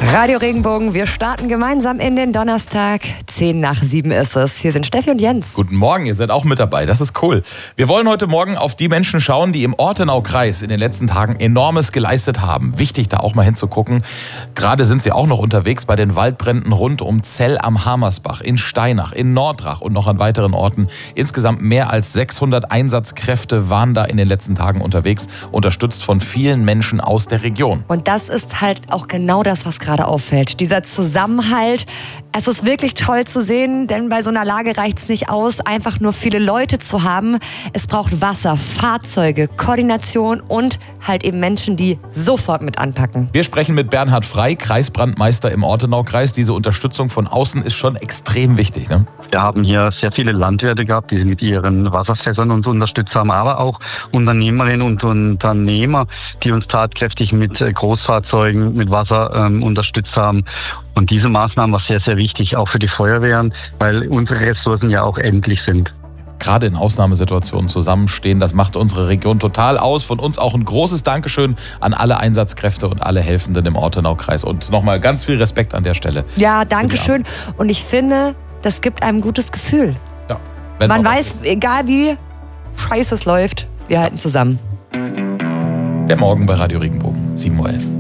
Radio Regenbogen, wir starten gemeinsam in den Donnerstag. 6:50 ist es. Hier sind Steffi und Jens. Guten Morgen, ihr seid auch mit dabei. Das ist cool. Wir wollen heute Morgen auf die Menschen schauen, die im Ortenaukreis in den letzten Tagen Enormes geleistet haben. Wichtig, da auch mal hinzugucken. Gerade sind sie auch noch unterwegs bei den Waldbränden rund um Zell am Hamersbach, in Steinach, in Nordrach und noch an weiteren Orten. Insgesamt mehr als 600 Einsatzkräfte waren da in den letzten Tagen unterwegs, unterstützt von vielen Menschen aus der Region. Und das ist halt auch genau das, was gerade auffällt. Dieser Zusammenhalt. Es ist wirklich toll zu sehen, denn bei so einer Lage reicht es nicht aus, einfach nur viele Leute zu haben. Es braucht Wasser, Fahrzeuge, Koordination und halt eben Menschen, die sofort mit anpacken. Wir sprechen mit Bernhard Frey, Kreisbrandmeister im Ortenaukreis. Diese Unterstützung von außen ist schon extrem wichtig, ne? Wir haben hier sehr viele Landwirte gehabt, die mit ihren Wasserfässern uns unterstützt haben, aber auch Unternehmerinnen und Unternehmer, die uns tatkräftig mit Großfahrzeugen, mit Wasser unterstützt haben. Und diese Maßnahmen war sehr, sehr wichtig, auch für die Feuerwehren, weil unsere Ressourcen ja auch endlich sind. Gerade in Ausnahmesituationen zusammenstehen, das macht unsere Region total aus. Von uns auch ein großes Dankeschön an alle Einsatzkräfte und alle Helfenden im Ortenaukreis. Und nochmal ganz viel Respekt an der Stelle. Ja, Dankeschön. Und ich finde, das gibt einem ein gutes Gefühl. Ja, man weiß, egal wie scheiße es läuft, wir halten zusammen. Der Morgen bei Radio Regenbogen, 7:11 Uhr.